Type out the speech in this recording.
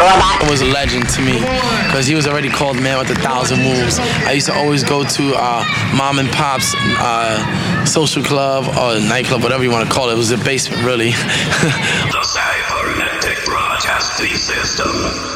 It was a legend to me because he was already called man with 1,000 moves. I used to always go to mom and pop's social club or nightclub, whatever you want to call it. It was a basement, really. The Cybernetic Broadcasting System.